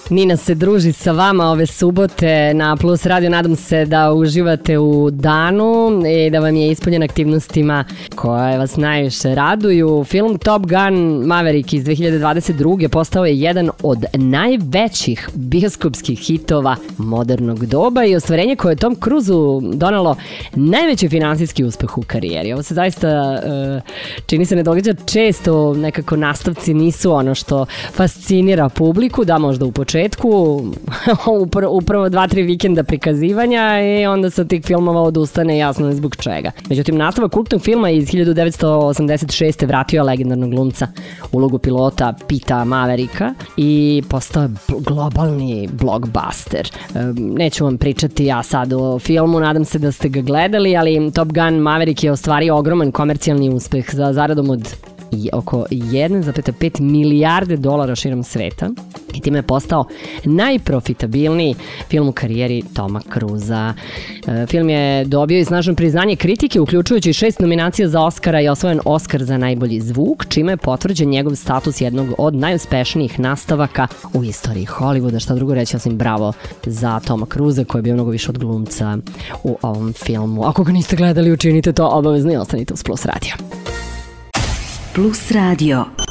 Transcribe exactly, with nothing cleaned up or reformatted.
Nina se druži sa vama ove subote na Plus Radio. Nadam se da uživate u danu i da vam je ispunjen aktivnostima koje vas najviše raduju. Film Top Gun Maverick iz dve hiljade dvadeset druge postao je jedan od najvećih bioskopskih hitova modernog doba i ostvarenje koje je Tom Cruiseu donelo najveći finansijski uspeh u karijeri. Ovo se zaista čini se ne događa često, nekako nastavci nisu ono što fascinira publiku, da možda u početku upravo dva, tri vikenda prikazivanja i onda sa tih filmova odustane, jasno je zbog čega. Međutim, nastavak kultnog filma iz hiljadu devetsto osamdeset šeste vratio je legendarnog glumca ulogu pilota Pita Mavericka i postao je globalni blockbuster. Neću vam pričati ja sad o filmu, nadam se da ste ga gledali, ali Top Gun Maverick je ostvario ogroman komercijalni uspeh za zaradom od i oko jedan zarez pet milijarde dolara širom sveta i time je postao najprofitabilniji film u karijeri Toma Cruisea. Film je dobio i snažno priznanje kritike, uključujući šest nominacija za Oscara i osvojen Oscar za najbolji zvuk, čime je potvrđen njegov status jednog od najuspešnijih nastavaka u istoriji Hollywooda. Šta drugo reći, osim bravo za Toma Cruisea koji je bio mnogo više od glumca u ovom filmu. Ako ga niste gledali, učinite to obavezno i ostanite uz Plus Radio. Plus Radio.